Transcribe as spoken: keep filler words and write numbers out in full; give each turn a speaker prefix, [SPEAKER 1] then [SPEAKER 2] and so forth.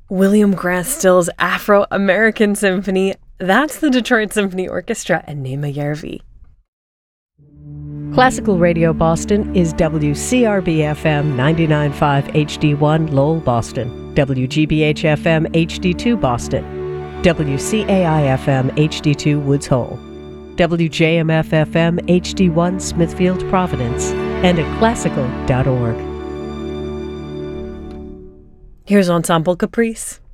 [SPEAKER 1] William Grant Still's Afro-American Symphony. That's the Detroit Symphony Orchestra and Nema Järvi.
[SPEAKER 2] Classical Radio Boston is W C R B F M ninety-nine point five H D one Lowell, Boston, W G B H F M H D two Boston, W C A I F M H D two Woods Hole, W J M F F M H D one Smithfield, Providence, and at classical dot org.
[SPEAKER 1] Here's Ensemble Caprice.